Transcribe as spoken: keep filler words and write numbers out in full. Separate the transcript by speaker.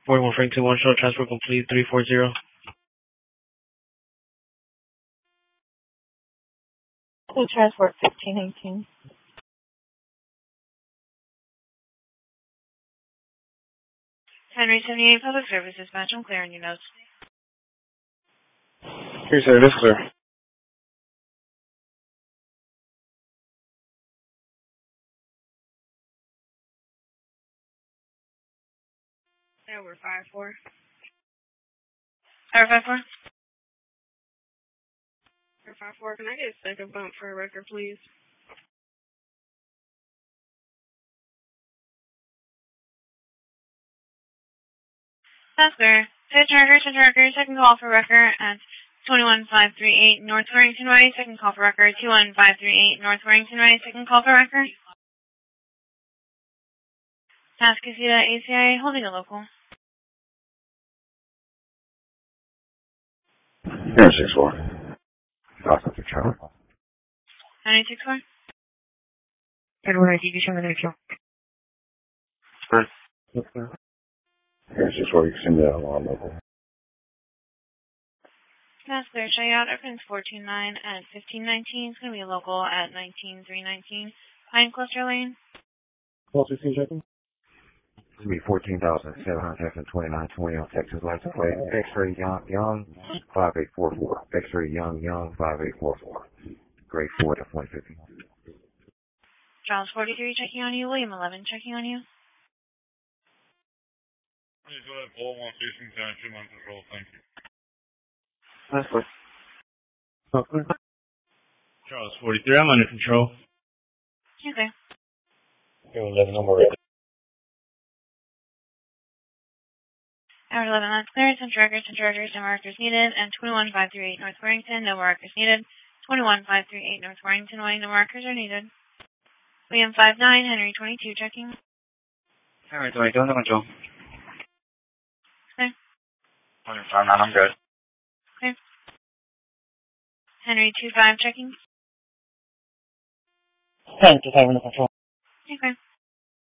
Speaker 1: forty-one Franklin, one shot, transfer complete, three four zero.
Speaker 2: Two transport fifteen eighteen.
Speaker 3: Henry seventy-eight Public Service Dispatch, I'm clearing your notes.
Speaker 1: Here, sir, this clear.
Speaker 3: Tower five four. Tower five four? Tower five four, can I get a second bump for a record, please? That's clear. Two Charger, two Charger, second call for record at twenty-one five three eight North Warrington Way, second call for record, two one five three eight North Warrington Way, second call for record. Tascasita A C I, holding a local.
Speaker 4: Here, six four. Doctor Charlie.
Speaker 3: nine eight six four?
Speaker 2: Edward, I D D seven eight two.
Speaker 4: Here, six four, you can send that along local.
Speaker 3: That's clear. Show you out Oakland's fourteen nine at fifteen nineteen. It's going to be a local at nineteen three nineteen. Pine Cluster Lane.
Speaker 1: Call fifteen checking.
Speaker 4: It's going to be fourteen thousand seven hundred twenty-nine twenty on Texas license plate. X-ray Young Young five eight four four. X-ray Young Young five eight four four. Grade four to one fifty.
Speaker 3: Charles forty-three checking on you. William eleven checking on you.
Speaker 5: Please go ahead, pull one station ten, two months control, thank you.
Speaker 1: That's clear. Oh, clear.
Speaker 5: Charles forty-three, I'm under control.
Speaker 3: Okay.
Speaker 1: Go eleven, I'm already.
Speaker 3: Hour eleven, that's clear. Central Records, Central Records, no markers needed. And twenty-one five three eight North Warrington, no markers needed. twenty-one five three eight North Warrington Way, no markers are needed. William five nine, Henry twenty-two checking.
Speaker 6: Henry twenty-two, under control.
Speaker 3: Okay.
Speaker 6: William five nine, I'm good.
Speaker 3: Okay. Henry two five checking.
Speaker 2: Ten to five under control.